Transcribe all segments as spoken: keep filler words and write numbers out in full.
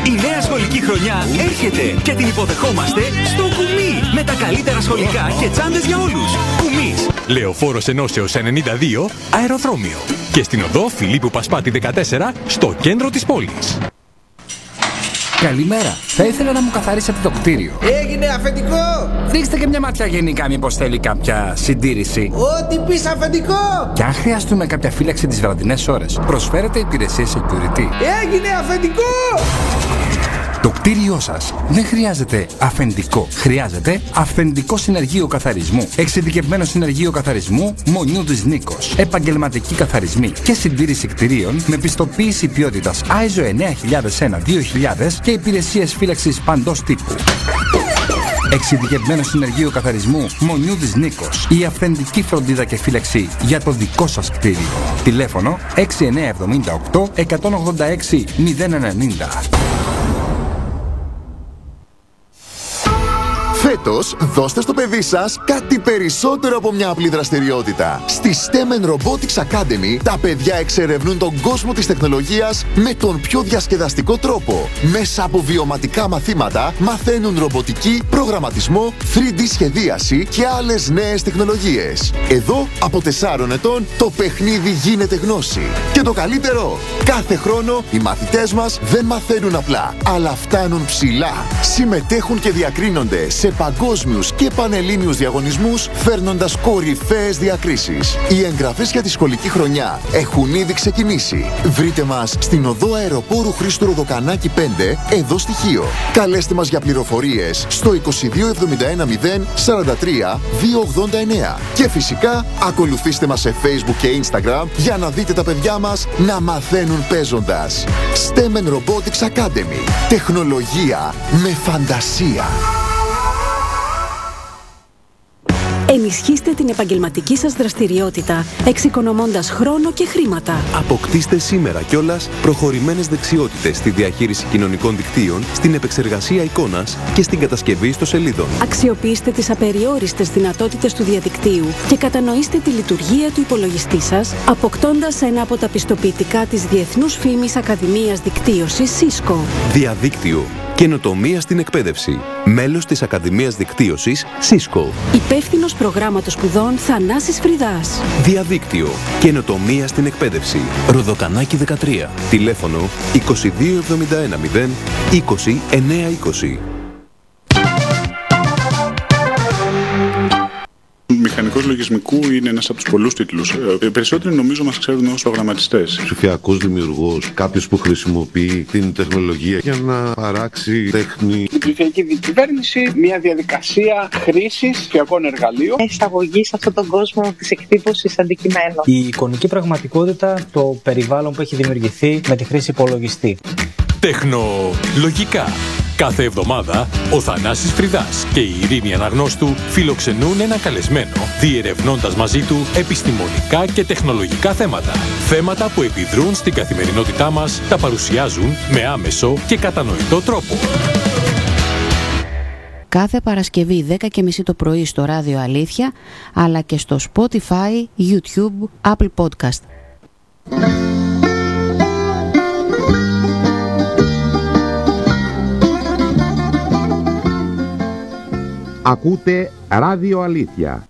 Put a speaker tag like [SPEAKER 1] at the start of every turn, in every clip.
[SPEAKER 1] Η νέα σχολική χρονιά έρχεται και την υποδεχόμαστε στο Κουμί. Με τα καλύτερα σχολικά και τσάντες για όλους. Κουμίς. Λεωφόρος Ενώσεως ενενήντα δύο, αεροδρόμιο. Και στην οδό Φιλίππου Πασπάτη δεκατέσσερα, στο κέντρο της πόλης.
[SPEAKER 2] Καλημέρα. Θα ήθελα να μου καθαρίσετε το κτίριο.
[SPEAKER 3] Έγινε αφεντικό!
[SPEAKER 2] Ρίξτε και μια ματιά γενικά, μήπως θέλει κάποια συντήρηση.
[SPEAKER 3] Ό,τι πεις αφεντικό!
[SPEAKER 2] Και αν χρειαστούμε κάποια φύλαξη τις βραδινές ώρες, προσφέρετε υπηρεσίες security.
[SPEAKER 3] Έγινε αφεντικό!
[SPEAKER 2] Το κτίριό σας δεν χρειάζεται αφεντικό. Χρειάζεται αυθεντικό συνεργείο καθαρισμού. Εξειδικευμένο συνεργείο καθαρισμού Μονιούδης Νίκος. Επαγγελματικοί καθαρισμοί και συντήρηση κτιρίων με πιστοποίηση ποιότητας άι ες ο εννιά χιλιάδες ένα δύο χιλιάδες και υπηρεσίες φύλαξης παντός τύπου. Εξειδικευμένο συνεργείο καθαρισμού Μονιούδης Νίκος. Η αυθεντική φροντίδα και φύλαξη για το δικό σας κτίριο. Τηλέφωνο έξι εννιά εβδομήντα οκτώ εκατόν ογδόντα έξι μηδέν ενενήντα.
[SPEAKER 4] Φέτος, δώστε στο παιδί σας κάτι περισσότερο από μια απλή δραστηριότητα. Στη στέμ εντ Robotics Academy, τα παιδιά εξερευνούν τον κόσμο της τεχνολογίας με τον πιο διασκεδαστικό τρόπο. Μέσα από βιωματικά μαθήματα, μαθαίνουν ρομποτική, προγραμματισμό, θρι ντι σχεδίαση και άλλες νέες τεχνολογίες. Εδώ, από τεσσάρων ετών, το παιχνίδι γίνεται γνώση. Και το καλύτερο, κάθε χρόνο οι μαθητές μας δεν μαθαίνουν απλά, αλλά φτάνουν ψηλά. Συμμετέχουν και διακρίνονται σε παγκόσμιους και πανελλήνιους διαγωνισμούς, φέρνοντας κορυφαίες διακρίσεις. Οι εγγραφές για τη σχολική χρονιά έχουν ήδη ξεκινήσει. Βρείτε μας στην οδό Αεροπόρου Χρήστου Ροδοκανάκη πέντε, εδώ στη Χίο. Καλέστε μας για πληροφορίες στο είκοσι δύο εβδομήντα ένα μηδέν σαράντα τρία διακόσια ογδόντα εννέα. Και φυσικά ακολουθήστε μας σε Facebook και Instagram για να δείτε τα παιδιά μας να μαθαίνουν παίζοντας. στέμ εντ Robotics Academy. Τεχνολογία με φαντασία.
[SPEAKER 5] Ενισχύστε την επαγγελματική σας δραστηριότητα, εξοικονομώντας χρόνο και χρήματα.
[SPEAKER 6] Αποκτήστε σήμερα κιόλας προχωρημένες δεξιότητες στη διαχείριση κοινωνικών δικτύων, στην επεξεργασία εικόνας και στην κατασκευή ιστοσελίδων.
[SPEAKER 5] Αξιοποιήστε τις απεριόριστες δυνατότητες του διαδικτύου και κατανοήστε τη λειτουργία του υπολογιστή σας, αποκτώντας ένα από τα πιστοποιητικά της Διεθνούς Φήμης Ακαδημίας Δικτύωσης Cisco.
[SPEAKER 6] Διαδίκτυο. Καινοτομία στην εκπαίδευση. Μέλος της Ακαδημίας Δικτύωσης Cisco.
[SPEAKER 5] Υπεύθυνος προγράμματος σπουδών Θανάσης Φρυδάς.
[SPEAKER 6] Διαδίκτυο. Καινοτομία στην εκπαίδευση. Ροδοκανάκη δεκατρία. Τηλέφωνο είκοσι δύο εβδομήντα ένα μηδέν είκοσι εννέα είκοσι.
[SPEAKER 7] Μηχανικός λογισμικού είναι ένας από τους πολλούς τίτλους. Οι περισσότεροι νομίζω μας ξέρουν ως προγραμματιστές.
[SPEAKER 8] Ψηφιακός δημιουργός, κάποιος που χρησιμοποιεί την τεχνολογία για να παράξει τέχνη.
[SPEAKER 9] Η ψηφιακή διακυβέρνηση, μια διαδικασία χρήσης ψηφιακών εργαλείων.
[SPEAKER 10] Εισαγωγή σε αυτόν τον κόσμο της εκτύπωσης αντικειμένων.
[SPEAKER 11] Η εικονική πραγματικότητα, το περιβάλλον που έχει δημιουργηθεί με τη χρήση υπολογιστή.
[SPEAKER 1] Τεχνολογικά. Κάθε εβδομάδα, ο Θανάσης Φρυδάς και η Ειρήνη Αναγνώστου φιλοξενούν ένα καλεσμένο, διερευνώντας μαζί του επιστημονικά και τεχνολογικά θέματα. Θέματα που επιδρούν στην καθημερινότητά μας, τα παρουσιάζουν με άμεσο και κατανοητό τρόπο.
[SPEAKER 12] Κάθε Παρασκευή δέκα και μισή το πρωί στο Ράδιο Αλήθεια, αλλά και στο Spotify, YouTube, Apple Podcast.
[SPEAKER 13] Ακούτε Ράδιο Αλήθεια.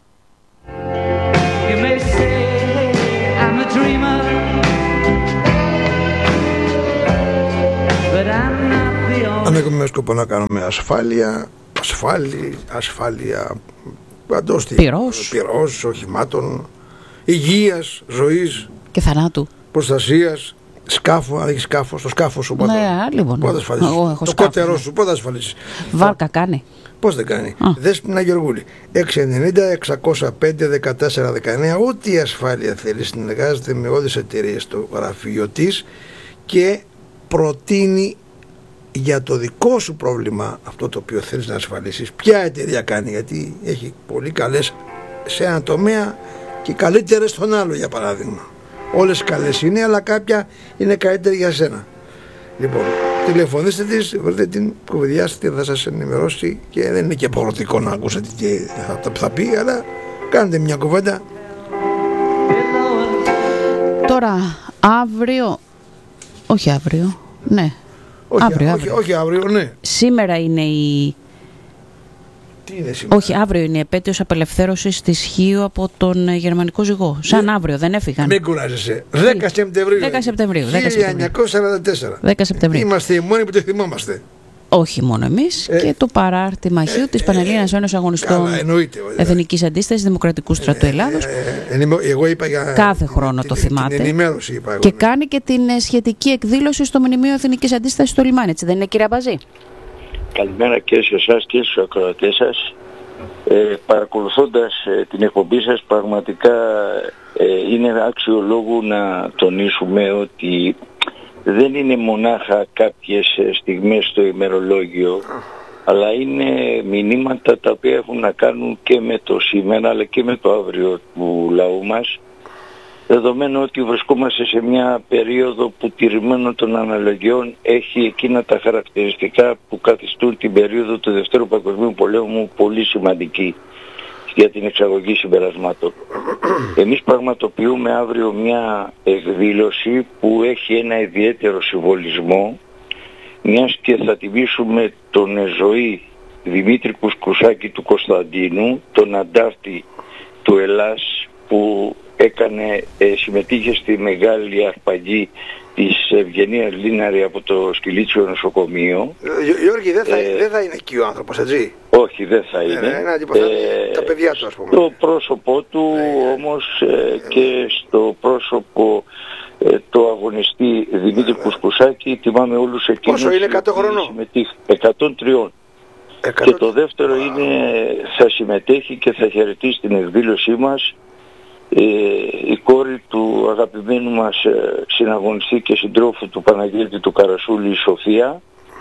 [SPEAKER 14] Αν έχουμε σκοπό να κάνουμε ασφάλεια, ασφάλεια, ασφάλεια παντός,
[SPEAKER 12] πυρός.
[SPEAKER 14] πυρός, οχημάτων, υγείας, ζωής
[SPEAKER 12] και θανάτου,
[SPEAKER 14] προστασίας, σκάφο, αν έχει σκάφο, στο σκάφο σου πότε,
[SPEAKER 12] ναι, λοιπόν,
[SPEAKER 14] πότε ασφαλίσεις, το σκάφο, κότερό ναι. σου πότε ασφαλίσεις.
[SPEAKER 12] Βάρκα κάνει.
[SPEAKER 14] Πώς δεν κάνει. Δέσποινα Γεωργούλη. έξι ενενήντα εξακόσια πέντε δεκατέσσερα δεκαεννέα. Ό,τι ασφάλεια θέλει, συνεργάζεται με όλες τις εταιρείες στο γραφείο της και προτείνει για το δικό σου πρόβλημα αυτό το οποίο θέλεις να ασφαλίσεις. Ποια εταιρεία κάνει, γιατί έχει πολύ καλές σε ένα τομέα και καλύτερες στον άλλο, για παράδειγμα. Όλες καλές είναι, αλλά κάποια είναι καλύτερη για σένα. Λοιπόν, τηλεφωνήστε της, βρείτε την, κουβεντιάστε, θα σας ενημερώσει και δεν είναι και απαγορευτικό να ακούσετε τι θα, θα πει, αλλά κάντε μια κουβέντα.
[SPEAKER 12] Τώρα, αύριο, όχι αύριο, ναι,
[SPEAKER 14] Όχι,
[SPEAKER 12] αύριο,
[SPEAKER 14] όχι,
[SPEAKER 12] αύριο.
[SPEAKER 14] όχι αύριο, ναι.
[SPEAKER 12] Σήμερα είναι η...
[SPEAKER 14] Τι είναι σήμερα?
[SPEAKER 12] Όχι, αύριο είναι η επέτειος απελευθέρωσης της Χίου από τον γερμανικό ζυγό. Σαν ναι. αύριο, δεν έφυγαν.
[SPEAKER 14] Μην κουράζεσαι. δέκα Σεπτεμβρίου.
[SPEAKER 12] δέκα Σεπτεμβρίου.
[SPEAKER 14] χίλια εννιακόσια σαράντα τέσσερα.
[SPEAKER 12] δέκα Σεπτεμβρίου.
[SPEAKER 14] Είμαστε οι μόνοι που το θυμόμαστε.
[SPEAKER 12] Όχι μόνο εμείς, ε, και το παράρτημα Χίου ε, της Πανελλήνιας Ένωσης Αγωνιστών Εθνικής Αντίστασης Δημοκρατικού Στρατού ε, Ελλάδος. Ε,
[SPEAKER 14] ε, εγώ είπα για
[SPEAKER 12] κάθε χρόνο την, το θυμάται.
[SPEAKER 14] Την ενημέρωση είπα εγώ,
[SPEAKER 12] και
[SPEAKER 14] ναι.
[SPEAKER 12] κάνει και την σχετική εκδήλωση στο Μνημείο Εθνικής Αντίστασης στο Λιμάνι, έτσι δεν είναι, κύριε Αμπαζή?
[SPEAKER 15] Καλημέρα και σε εσάς και στους ακροατές σας. Ε, παρακολουθώντας ε, την εκπομπή σας, πραγματικά ε, είναι άξιο λόγου να τονίσουμε ότι δεν είναι μονάχα κάποιες στιγμές στο ημερολόγιο, αλλά είναι μηνύματα τα οποία έχουν να κάνουν και με το σήμερα αλλά και με το αύριο του λαού μας, δεδομένου ότι βρισκόμαστε σε μια περίοδο που τηρημένο των αναλογιών έχει εκείνα τα χαρακτηριστικά που καθιστούν την περίοδο του Δευτέρου Παγκοσμίου Πολέμου πολύ σημαντική για την εξαγωγή συμπερασμάτων. Εμείς πραγματοποιούμε αύριο μια εκδήλωση που έχει ένα ιδιαίτερο συμβολισμό, μιας και θα τιμήσουμε τον ζωή Δημήτρη Κουσκουσάκη του Κωνσταντίνου, τον αντάρτη του Ελλάς, που έκανε, ε, συμμετείχε στη μεγάλη αρπαγή της Ευγενίας Λίναρη από το Σκυλίτσιο νοσοκομείο.
[SPEAKER 14] Γιώ, Γιώργη, δεν θα,
[SPEAKER 15] ε,
[SPEAKER 14] δεν θα είναι εκεί ο άνθρωπος, έτσι?
[SPEAKER 15] Όχι, δεν θα είναι.
[SPEAKER 14] Ναι, ναι, ε, τα παιδιά του, ας πούμε.
[SPEAKER 15] Το πρόσωπό του ε, όμως ε, και στο πρόσωπο ε, το αγωνιστή Δημήτρη ε, Κουσκουσάκη τιμάμε όλους εκείνους.
[SPEAKER 14] Πόσο είναι, εκατό χρονών?
[SPEAKER 15] εκατόν τρία. Και το δεύτερο Α. είναι, θα συμμετέχει και θα χαιρετήσει την εκδήλωσή μας ε, η κόρη του αγαπημένου μας ε, συναγωνιστή και συντρόφου του Παναγιώτη του Καρασούλη, η Σοφία,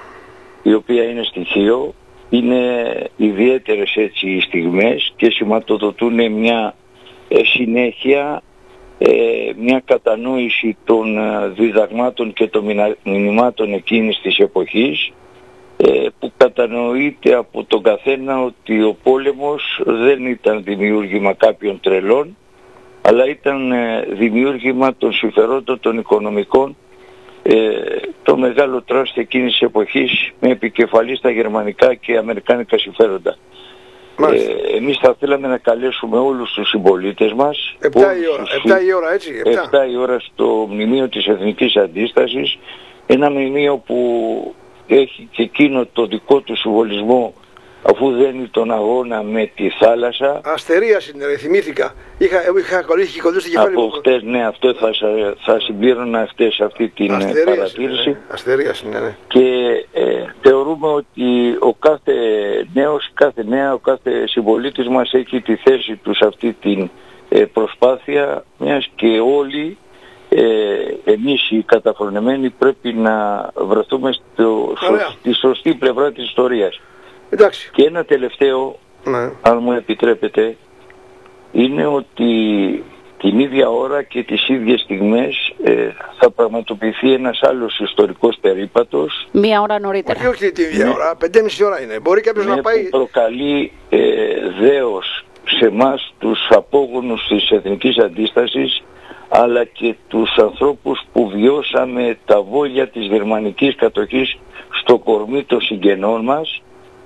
[SPEAKER 15] η οποία είναι στοιχείο. Είναι ιδιαίτερες έτσι οι στιγμές και σηματοδοτούν μια ε, συνέχεια, ε, μια κατανόηση των ε, διδαγμάτων και των μηνυμάτων εκείνης της εποχής, ε, που κατανοείται από τον καθένα ότι ο πόλεμος δεν ήταν δημιούργημα κάποιων τρελών, αλλά ήταν ε, δημιούργημα των συμφερόντων των οικονομικών, ε, το μεγάλο τράστη εκείνης της εποχής, με επικεφαλή στα γερμανικά και αμερικάνικα συμφέροντα. Ε, εμείς θα θέλαμε να καλέσουμε όλους τους συμπολίτες μας,
[SPEAKER 14] επτά η ώρα, επτά η ώρα, έτσι,
[SPEAKER 15] επτά η ώρα στο Μνημείο της Εθνικής Αντίστασης, ένα μνημείο που έχει και εκείνο το δικό του συμβολισμό, αφού δένει τον αγώνα με τη θάλασσα.
[SPEAKER 14] Αστερίας είναι, ρε, θυμήθηκα. Είχα, είχα κολλήσει το κεφάλι μου.
[SPEAKER 15] Από χτες, ναι, αυτό θα, θα συμπλήρωνα χτες αυτή την Αστερίας παρατήρηση.
[SPEAKER 14] Είναι, Αστερίας είναι, ναι.
[SPEAKER 15] Και ε, θεωρούμε ότι ο κάθε νέος, κάθε νέα, ο κάθε συμπολίτης μας έχει τη θέση του σε αυτή την ε, προσπάθεια, μιας και όλοι ε, εμείς οι καταφρονεμένοι πρέπει να βρεθούμε στο, στη σωστή πλευρά της ιστορίας.
[SPEAKER 14] Εντάξει.
[SPEAKER 15] Και ένα τελευταίο, ναι, αν μου επιτρέπετε, είναι ότι την ίδια ώρα και τις ίδιες στιγμές ε, θα πραγματοποιηθεί ένας άλλος ιστορικός περίπατος.
[SPEAKER 12] Μία ώρα νωρίτερα.
[SPEAKER 14] Όχι, όχι την ίδια ναι. ώρα, πέντε και μισή ώρα είναι. Μπορεί κάποιος
[SPEAKER 15] ναι,
[SPEAKER 14] να πάει...
[SPEAKER 15] Που προκαλεί ε, δέος σε εμάς τους απόγονους της Εθνικής Αντίστασης, αλλά και τους ανθρώπους που βιώσαμε τα βόλια της γερμανικής κατοχής στο κορμί των συγγενών μας,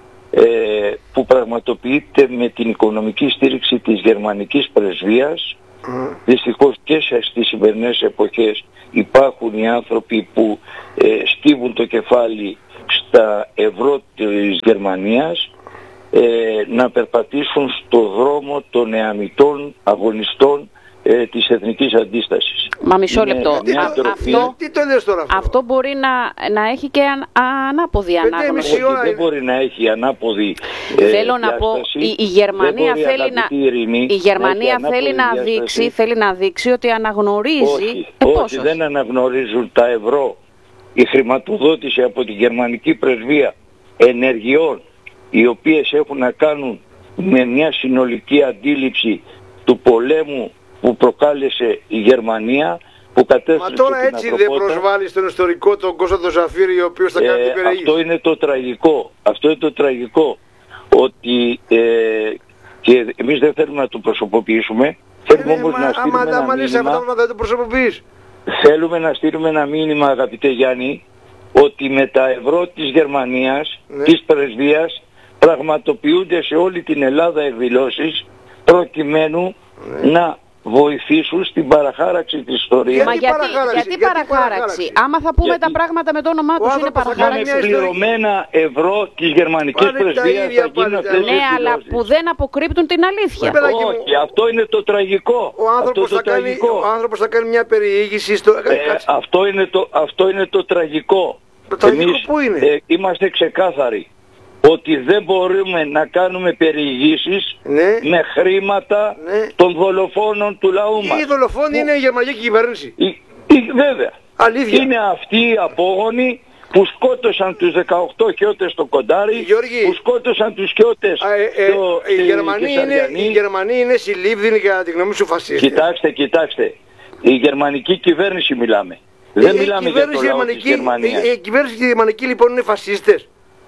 [SPEAKER 15] Ε, που πραγματοποιείται με την οικονομική στήριξη της γερμανικής πρεσβείας. Mm. Δυστυχώς και στις σημερινές εποχές υπάρχουν οι άνθρωποι που ε, σκύβουν το κεφάλι στα ευρώ της Γερμανίας, ε, να περπατήσουν στο δρόμο των εαμιτών αγωνιστών ε, της Εθνικής Αντίστασης.
[SPEAKER 12] Μα μισό λεπτό. Α, αυτό,
[SPEAKER 14] τι το λες τώρα αυτό.
[SPEAKER 12] Αυτό μπορεί να, να έχει και αν, ανάποδη ανάγνωση.
[SPEAKER 15] Όχι, δεν μπορεί να έχει ανάποδη ε,
[SPEAKER 12] Θέλω να πω, η, η Γερμανία θέλει να,
[SPEAKER 15] ειρήνη,
[SPEAKER 12] η Γερμανία να θέλει να, δείξει, θέλει να δείξει ότι αναγνωρίζει.
[SPEAKER 15] Όχι,
[SPEAKER 12] ε,
[SPEAKER 15] όχι, δεν αναγνωρίζουν τα ευρώ. Η χρηματοδότηση από τη γερμανική πρεσβεία ενεργειών, οι οποίες έχουν να κάνουν με μια συνολική αντίληψη του πολέμου που προκάλεσε η Γερμανία, που κατέστρεψε.
[SPEAKER 14] Μα τώρα
[SPEAKER 15] την
[SPEAKER 14] έτσι
[SPEAKER 15] ανθρωπότητα.
[SPEAKER 14] Δεν προσβάλλει στον ιστορικό τον Κώστα τον Ζαφύρη, ο οποίος θα κάνει
[SPEAKER 15] ε,
[SPEAKER 14] την περιήγηση.
[SPEAKER 15] Αυτό είναι το τραγικό. Αυτό είναι το τραγικό. Ότι ε, και εμείς δεν θέλουμε να το προσωποποιήσουμε. Θέλουμε ε, όμως μα, να στείλουμε άμα, ένα άμα μήνυμα.
[SPEAKER 14] Αυτό δεν το προσωποποιείς.
[SPEAKER 15] Θέλουμε να στείλουμε ένα μήνυμα, αγαπητέ Γιάννη, ότι με τα ευρώ της Γερμανίας, ναι. της πρεσβείας, πραγματοποιούνται σε όλη την Ελλάδα εκδηλώσεις προκειμένου ναι. να βοηθήσουν στην παραχάραξη της ιστορίας.
[SPEAKER 12] Μα γιατί,
[SPEAKER 14] παραχάραξη,
[SPEAKER 12] γιατί, γιατί παραχάραξη. παραχάραξη. Άμα θα πούμε γιατί. τα πράγματα με το όνομά τους είναι παραχάραξη.
[SPEAKER 15] Με πληρωμένα ευρώ της γερμανικής πρεσβείας θα γίνουν αυτές τις
[SPEAKER 12] Ναι, αλλά που δεν αποκρύπτουν την αλήθεια.
[SPEAKER 15] Όχι, αυτό είναι το τραγικό.
[SPEAKER 14] Ο άνθρωπος, θα, κάνει, ο άνθρωπος θα κάνει μια περιήγηση στο...
[SPEAKER 15] Ε, αυτό, είναι το, αυτό είναι το τραγικό.
[SPEAKER 14] Το τραγικό
[SPEAKER 15] Εμείς,
[SPEAKER 14] πού είναι?
[SPEAKER 15] Ε, είμαστε ξεκάθαροι ότι δεν μπορούμε να κάνουμε περιηγήσεις
[SPEAKER 14] ναι.
[SPEAKER 15] με χρήματα ναι. των δολοφόνων του λαού μας.
[SPEAKER 14] Οι δολοφόνοι είναι η γερμανική κυβέρνηση.
[SPEAKER 15] Η, η, βέβαια.
[SPEAKER 14] Αλήθεια.
[SPEAKER 15] Είναι αυτοί οι απόγονοι που σκότωσαν τους δεκαοκτώ χιώτες στο Κοντάρι,
[SPEAKER 14] Γιώργη,
[SPEAKER 15] που σκότωσαν τους χιώτες
[SPEAKER 14] ε, ε, στο, ε, οι, Γερμανοί είναι, οι Γερμανοί είναι συλλήβδινοι για τη γνώμη σου φασίστες.
[SPEAKER 15] Κοιτάξτε, κοιτάξτε. Η γερμανική κυβέρνηση μιλάμε. Ε, Δεν ε, μιλάμε για το λαό της Γερμανίας.
[SPEAKER 14] Η, η κυβέρνηση και η γερμανική λοιπόν είναι φασίστες.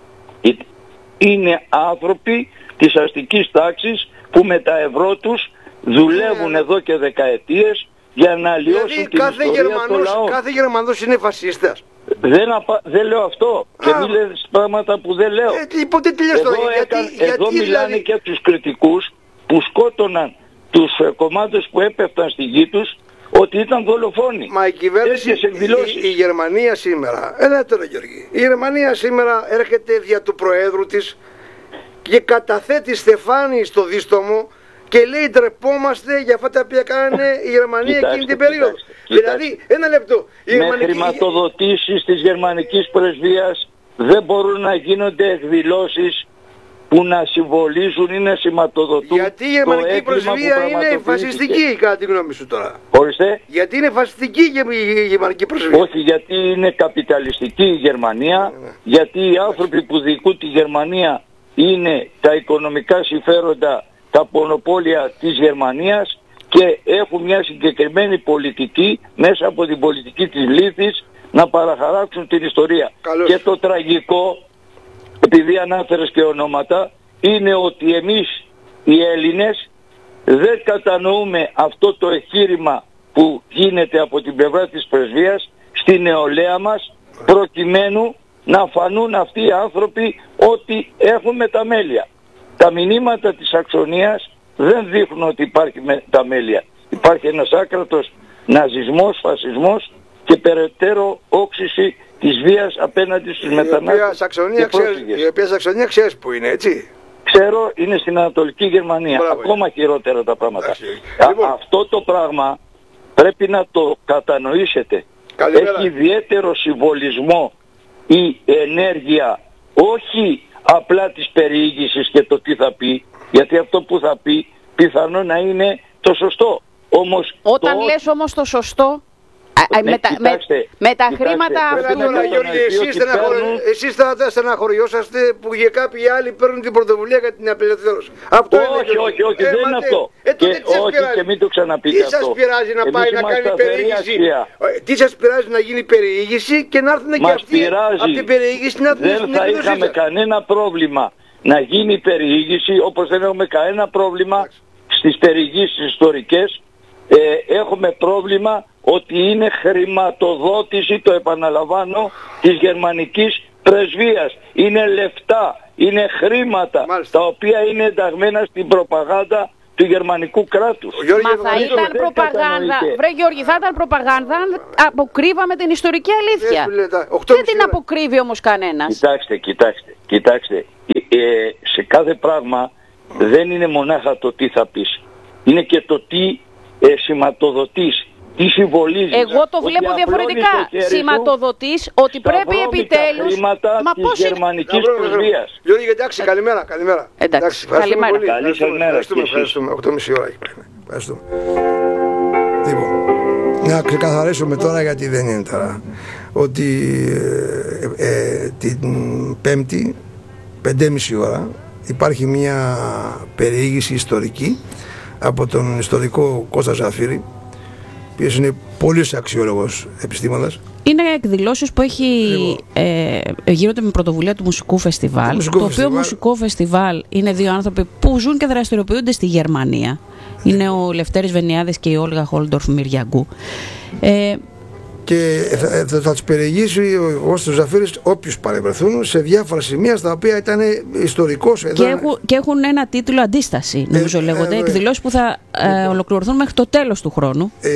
[SPEAKER 15] Είναι άνθρωποι της αστικής τάξης που με τα ευρώ τους δουλεύουν yeah. εδώ και δεκαετίες για να αλλοιώσουν δηλαδή, την
[SPEAKER 14] κάθε
[SPEAKER 15] ιστορία
[SPEAKER 14] Γερμανός,
[SPEAKER 15] των λαών.
[SPEAKER 14] Κάθε Γερμανός είναι φασίστας.
[SPEAKER 15] Δεν, απα... δεν λέω αυτό. Α, και μη λες πράγματα που δεν λέω.
[SPEAKER 14] Ε, λοιπόν, τι λες
[SPEAKER 15] εδώ
[SPEAKER 14] τώρα,
[SPEAKER 15] έκαν...
[SPEAKER 14] γιατί,
[SPEAKER 15] εδώ
[SPEAKER 14] γιατί,
[SPEAKER 15] μιλάνε
[SPEAKER 14] δηλαδή...
[SPEAKER 15] και τους κριτικούς που σκότωναν τους κομμάτες που έπεφταν στη γη τους ότι ήταν δολοφόνοι.
[SPEAKER 14] Μα η κυβέρνηση, η, η Γερμανία σήμερα, ένα τώρα Γιώργη, η Γερμανία σήμερα έρχεται δια του Προέδρου της και καταθέτει στεφάνι στο δίστομο και λέει ντρεπόμαστε για αυτά τα οποία κάνανε η Γερμανία
[SPEAKER 15] κοιτάξτε,
[SPEAKER 14] εκείνη την περίοδο.
[SPEAKER 15] Κοιτάξτε,
[SPEAKER 14] δηλαδή, ένα λεπτό. Η
[SPEAKER 15] με
[SPEAKER 14] γερμανική...
[SPEAKER 15] χρηματοδοτήσεις της γερμανικής πρεσβείας δεν μπορούν να γίνονται εκδηλώσεις που να συμβολίζουν ή να σηματοδοτούν.
[SPEAKER 14] Γιατί η γερμανική πρεσβεία είναι φασιστική, κατά τη γνώμη σου τώρα?
[SPEAKER 15] Ορίστε.
[SPEAKER 14] Γιατί είναι φασιστική η γερμανική πρεσβεία?
[SPEAKER 15] Όχι, γιατί είναι καπιταλιστική η Γερμανία, yeah. γιατί οι άνθρωποι που διοικούν τη Γερμανία είναι τα οικονομικά συμφέροντα, τα μονοπόλια της Γερμανίας και έχουν μια συγκεκριμένη πολιτική μέσα από την πολιτική της λύθης να παραχαράξουν την ιστορία.
[SPEAKER 14] Καλώς.
[SPEAKER 15] Και το τραγικό, επειδή ανάφερες και ονόματα, είναι ότι εμείς οι Έλληνες δεν κατανοούμε αυτό το εγχείρημα που γίνεται από την πλευρά της πρεσβείας στη νεολαία μας προκειμένου να φανούν αυτοί οι άνθρωποι ότι έχουν μεταμέλεια. Τα μηνύματα της Σαξονίας δεν δείχνουν ότι υπάρχει μεταμέλεια. Υπάρχει ένας άκρατος ναζισμός, φασισμός και περαιτέρω όξυση της βίας απέναντι στους μετανάστες και πρόσφυγες.
[SPEAKER 14] Η οποία Σαξονία ξέρεις που είναι, έτσι?
[SPEAKER 15] Ξέρω, είναι στην Ανατολική Γερμανία. Μπράβο, ακόμα είναι. Χειρότερα τα πράγματα. Α, λοιπόν. Αυτό το πράγμα πρέπει να το κατανοήσετε.
[SPEAKER 14] Καλημέρα.
[SPEAKER 15] Έχει ιδιαίτερο συμβολισμό η ενέργεια, όχι απλά της περιήγησης και το τι θα πει, γιατί αυτό που θα πει πιθανό να είναι το σωστό. Όμως,
[SPEAKER 12] όταν
[SPEAKER 15] το...
[SPEAKER 12] λες όμως το σωστό,
[SPEAKER 15] ναι,
[SPEAKER 12] με, τα,
[SPEAKER 15] κοιτάξτε,
[SPEAKER 12] με, με τα
[SPEAKER 15] κοιτάξτε,
[SPEAKER 12] χρήματα αυτού...
[SPEAKER 14] Εσείς θα στεναχωριόσαστε που για κάποιοι άλλοι παίρνουν την πρωτοβουλία για την απελευθέρωση. Αυτό
[SPEAKER 15] όχι, όχι, όχι, δεν είναι αυτό. Όχι, και μην το ξαναπείτε αυτό.
[SPEAKER 14] Τι σας πειράζει να πάει να κάνει περιήγηση? Τι σας πειράζει να γίνει περιήγηση και να έρθουν και αυτοί από την περιήγηση να έρθουν στην
[SPEAKER 15] εκδοσία? Δεν θα είχαμε κανένα πρόβλημα να γίνει περιήγηση, όπως δεν έχουμε κανένα πρόβλημα στις περιηγήσεις ιστορικές. Ε, έχουμε πρόβλημα ότι είναι χρηματοδότηση, το επαναλαμβάνω, της γερμανικής πρεσβείας. Είναι λεφτά, είναι χρήματα, μάλιστα, τα οποία είναι ενταγμένα στην προπαγάνδα του γερμανικού κράτους.
[SPEAKER 12] Μα θα ήταν προπαγάνδα, βρε Γιώργη, θα ήταν προπαγάνδα αν αποκρύβαμε την ιστορική αλήθεια. Δεν την αποκρύβει όμως κανένας.
[SPEAKER 15] Κοιτάξτε, κοιτάξτε, κοιτάξτε, ε, σε κάθε πράγμα δεν είναι μονάχα το τι θα πεις, είναι και το τι ε, σηματοδοτείς. Τι συμβολίζει?
[SPEAKER 12] Εγώ το βλέπω διαφορετικά. Σηματοδοτείς ότι πρέπει επιτέλους.
[SPEAKER 15] Μα πώς είναι? Γερμανικής πρεσβείας.
[SPEAKER 14] Γιώργη, εντάξει, καλημέρα. Καλημέρα.
[SPEAKER 12] Εντάξει, καλημέρα.
[SPEAKER 15] Καλή σας μέρα.
[SPEAKER 14] Ευχαριστούμε. οκτώ και μισή ώρα έχει πρέπει. Ευχαριστούμε. Λοιπόν, να ξεκαθαρίσουμε τώρα, γιατί δεν είναι τώρα, ότι ε, ε, την Πέμπτη, πέντε και μισή ώρα, υπάρχει μια περιήγηση ιστορική από τον ιστορικό Κώστα Ζαφύρη, ο οποίος είναι πολύ αξιόλογος επιστήμονας.
[SPEAKER 12] Είναι εκδηλώσεις που έχει, ε, γίνονται με πρωτοβουλία του Μουσικού Φεστιβάλ. Το, το οποίο Μουσικό Φεστιβάλ είναι δύο άνθρωποι που ζουν και δραστηριοποιούνται στη Γερμανία. Είναι ο Λευτέρης Βενιάδης και η Όλγα Χόλντορφ Μυριαγκού. Ε,
[SPEAKER 14] και θα, θα, θα τους περιηγήσει ο Κώστας Ζαφύρης όποιους παρευρεθούν σε διάφορα σημεία στα οποία ήταν ιστορικός εδώ.
[SPEAKER 12] Και, έχουν, και έχουν ένα τίτλο αντίσταση, νομίζω ε, λέγονται, ε, εκδηλώσεις που θα ε, ολοκληρωθούν μέχρι το τέλος του χρόνου.
[SPEAKER 14] Ε,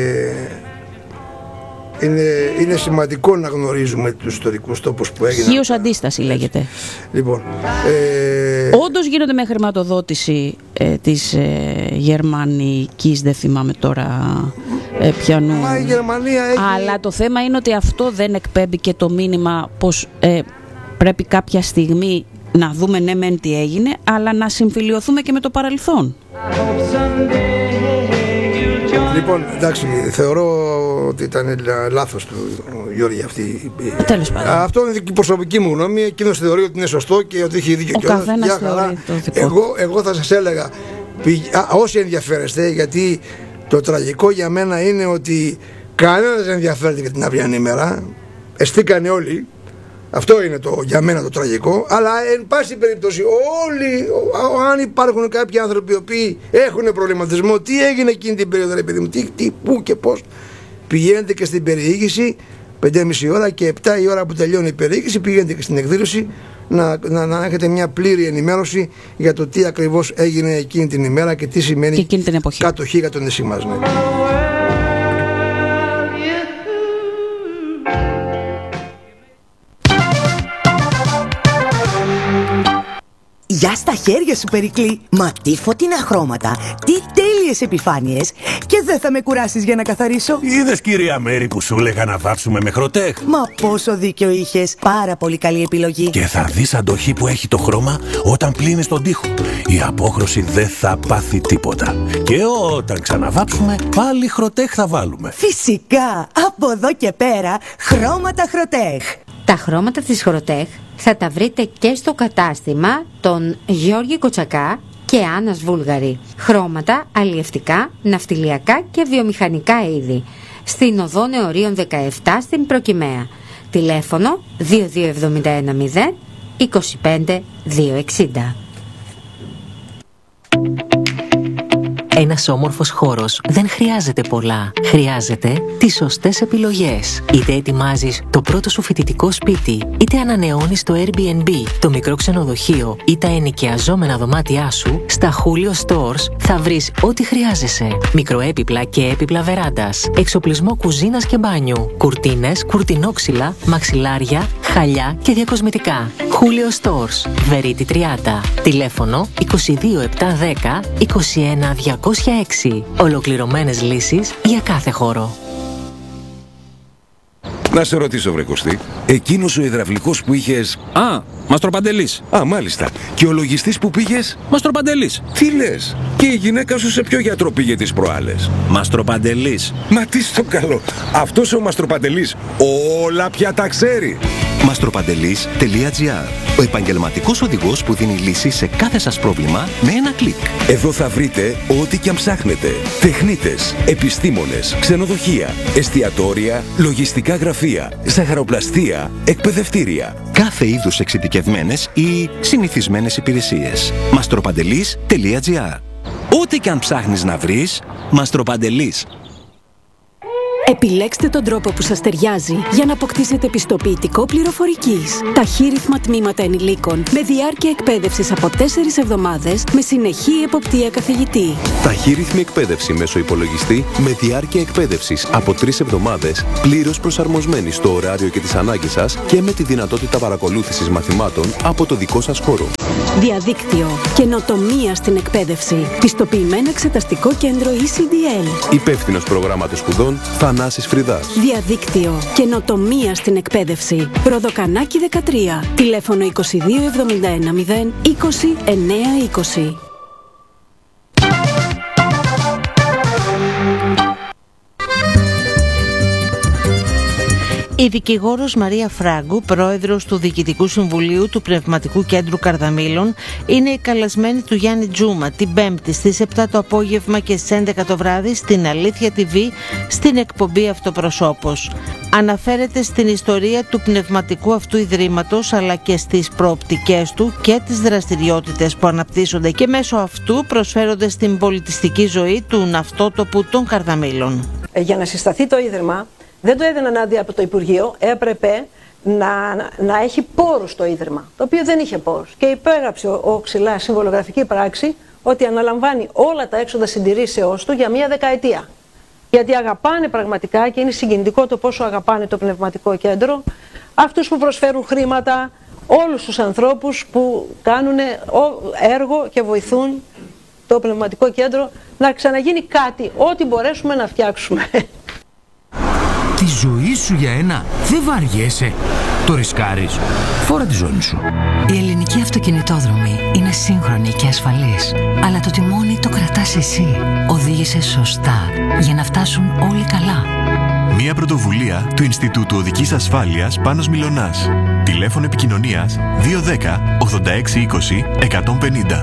[SPEAKER 14] είναι, είναι σημαντικό να γνωρίζουμε τους ιστορικούς τόπους που έγιναν.
[SPEAKER 12] Χίος αντίσταση λέγεται.
[SPEAKER 14] Λοιπόν, ε,
[SPEAKER 12] όντως γίνονται με χρηματοδότηση ε, της ε, γερμανικής, δεν θυμάμαι τώρα ε, πιανού.
[SPEAKER 14] Μα η Γερμανία έχει...
[SPEAKER 12] Αλλά το θέμα είναι ότι αυτό δεν εκπέμπει και το μήνυμα πως ε, πρέπει κάποια στιγμή να δούμε ναι μεν τι έγινε, αλλά να συμφιλιωθούμε και με το παρελθόν.
[SPEAKER 14] Λοιπόν, εντάξει, θεωρώ ότι ήταν λάθος του Γιώργη αυτή.
[SPEAKER 12] Τέλος πάντων.
[SPEAKER 14] Αυτό είναι η προσωπική μου γνώμη. Εκείνος θεωρεί ότι είναι σωστό και ότι έχει δίκιο.
[SPEAKER 12] Ο καθένας θεωρεί το δικό.
[SPEAKER 14] Εγώ, εγώ θα σας έλεγα, α, όσοι ενδιαφέρεστε, γιατί το τραγικό για μένα είναι ότι κανένας δεν ενδιαφέρεται για την αυριανή μέρα. Εστίκανε όλοι. Αυτό είναι το, για μένα το τραγικό. Αλλά εν πάση περιπτώσει όλοι, αν υπάρχουν κάποιοι άνθρωποι οι οποίοι έχουν προβληματισμό, τι έγινε εκείνη την περίοδο, ρε παιδί μου, τι, τι, πού και πώς, πηγαίνετε και στην περιήγηση πέντε και μισή ώρα και επτά η ώρα που τελειώνει η περιήγηση, πηγαίνετε και στην εκδήλωση να, να, να έχετε μια πλήρη ενημέρωση για το τι ακριβώς έγινε εκείνη την ημέρα και τι σημαίνει
[SPEAKER 12] και την εποχή.
[SPEAKER 14] Κατοχή για το νησί μας. Ναι.
[SPEAKER 16] Γεια στα χέρια σου, Περικλή! Μα τι φωτεινά χρώματα, τι τέλειες επιφάνειες! Και δεν θα με κουράσεις για να καθαρίσω.
[SPEAKER 17] Είδες, κυρία Μέρη, που σου έλεγα να βάψουμε με Χροτέχ?
[SPEAKER 16] Μα πόσο δίκιο είχες! Πάρα πολύ καλή επιλογή.
[SPEAKER 17] Και θα δεις αντοχή που έχει το χρώμα όταν πλύνεις τον τοίχο. Η απόχρωση δεν θα πάθει τίποτα. Και όταν ξαναβάψουμε, πάλι Χροτέχ θα βάλουμε.
[SPEAKER 16] Φυσικά! Από εδώ και πέρα, χρώματα Χροτέχ.
[SPEAKER 18] Τα χρώματα της Χροτέχ θα τα βρείτε και στο κατάστημα των Γιώργη Κοτσακά και Άννας Βούλγαρη. Χρώματα αλλιευτικά, ναυτιλιακά και βιομηχανικά είδη. Στην οδό Νεωρίων δεκαεπτά στην Προκυμαία. Τηλέφωνο δύο δύο εβδομήντα ένα μηδέν είκοσι πέντε διακόσια εξήντα.
[SPEAKER 19] Ένας όμορφος χώρος δεν χρειάζεται πολλά. Χρειάζεται τις σωστές επιλογές. Είτε ετοιμάζεις το πρώτο σου φοιτητικό σπίτι, είτε ανανεώνεις το Airbnb, το μικρό ξενοδοχείο ή τα ενοικιαζόμενα δωμάτια σου, στα Julio Stores θα βρεις ό,τι χρειάζεσαι. Μικροέπιπλα και έπιπλα βεράντας, εξοπλισμό κουζίνας και μπάνιου, κουρτίνες, κουρτινόξυλα, μαξιλάρια, χαλιά και διακοσμητικά. Julio Stores, Βερίτη τριάντα. Τηλέφωνο είκοσι δύο επτακόσια δέκα είκοσι ένα διακόσια έξι. Ολοκληρωμένες λύσεις για κάθε χώρο.
[SPEAKER 20] Να σε ρωτήσω, βρε Κωστή, εκείνος ο υδραυλικός που είχες...
[SPEAKER 21] Α, Μαστροπαντελής.
[SPEAKER 20] Α, μάλιστα. Και ο λογιστής που πήγες...
[SPEAKER 21] Μαστροπαντελής.
[SPEAKER 20] Τι λες? Και η γυναίκα σου σε ποιο γιατρό πήγε τις προάλλες?
[SPEAKER 21] Μαστροπαντελής.
[SPEAKER 20] Μα τι στο καλό. Αυτός ο Μαστροπαντελής όλα πια τα ξέρει.
[SPEAKER 22] μαστροπαντελής τελεία τζι άρ. Ο επαγγελματικός οδηγός που δίνει λύση σε κάθε σας πρόβλημα με ένα κλικ.
[SPEAKER 20] Εδώ θα βρείτε ό,τι και αν ψάχνετε. Τεχνίτες, επιστήμονες, ξενοδοχεία, εστιατόρια, λογιστικά γραφεία, ζαχαροπλαστεία, εκπαιδευτήρια.
[SPEAKER 22] Κάθε είδους εξειδικευμένες ή συνηθισμένες υπηρεσίες. μαστροπαντελής τελεία τζι άρ.
[SPEAKER 21] Ό,τι και αν ψάχνεις να βρεις, Μαστροπαντελής.
[SPEAKER 5] Επιλέξτε τον τρόπο που σας ταιριάζει για να αποκτήσετε πιστοποιητικό πληροφορικής. Ταχύρυθμα τμήματα ενηλίκων με διάρκεια εκπαίδευσης από τέσσερις εβδομάδες με συνεχή εποπτεία καθηγητή.
[SPEAKER 6] Ταχύρυθμη εκπαίδευση μέσω υπολογιστή με διάρκεια εκπαίδευσης από τρεις εβδομάδες, πλήρως προσαρμοσμένη στο ωράριο και τις ανάγκες σας και με τη δυνατότητα παρακολούθησης μαθημάτων από το δικό σας χώρο.
[SPEAKER 5] Διαδίκτυο. Καινοτομία στην εκπαίδευση. Πιστοποιημένο εξεταστικό κέντρο ι σι ντι ελ.
[SPEAKER 6] Υπεύθυνος προγράμματος σπουδών Θανάσης Φριδάς.
[SPEAKER 5] Διαδίκτυο. Καινοτομία στην εκπαίδευση. Ροδοκανάκι δεκατρία. Τηλέφωνο είκοσι δύο εβδομήντα ένα μηδέν είκοσι εννέα είκοσι.
[SPEAKER 23] Η δικηγόρος Μαρία Φράγκου, πρόεδρος του Διοικητικού Συμβουλίου του Πνευματικού Κέντρου Καρδαμήλων, είναι η καλεσμένη του Γιάννη Τζούμα την Πέμπτη στις επτά το απόγευμα και στις έντεκα το βράδυ στην Αλήθεια τι βι στην εκπομπή Αυτοπροσώπος. Αναφέρεται στην ιστορία του πνευματικού αυτού ιδρύματος αλλά και στις προοπτικές του και τις δραστηριότητες που αναπτύσσονται και μέσω αυτού προσφέρονται στην πολιτιστική ζωή του ναυτότοπου των Καρδαμήλων.
[SPEAKER 24] Για να συσταθεί το Ίδρυμα,
[SPEAKER 2] δεν το έδιναν άδεια από το Υπουργείο, έπρεπε να, να έχει πόρους το Ίδρυμα, το οποίο δεν είχε πόρους. Και υπέγραψε ο, ο Ξυλάς συμβολογραφική πράξη ότι αναλαμβάνει όλα τα έξοδα συντηρήσεώς του για μία δεκαετία. Γιατί αγαπάνε πραγματικά, και είναι συγκινητικό το πόσο αγαπάνε το πνευματικό κέντρο, αυτούς που προσφέρουν χρήματα, όλους τους ανθρώπους που κάνουν έργο και βοηθούν το πνευματικό κέντρο να ξαναγίνει κάτι, ό,τι μπορέσουμε να φτιάξουμε.
[SPEAKER 3] Τη ζωή σου για ένα δεν βαριέσαι. Το ρισκάρεις. Φόρα τη ζώνη σου.
[SPEAKER 4] Η ελληνική αυτοκινητόδρομη είναι σύγχρονη και ασφαλής. Αλλά το τιμόνι το κρατάς εσύ. Οδήγησε σωστά για να φτάσουν όλοι καλά.
[SPEAKER 24] Μια πρωτοβουλία του Ινστιτούτου Οδικής Ασφάλειας Πάνος Μιλωνάς. Τηλέφωνο επικοινωνίας δύο ένα μηδέν ογδόντα έξι είκοσι εκατόν πενήντα.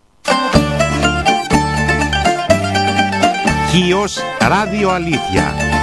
[SPEAKER 13] Χίος Ράδιο Αλήθεια.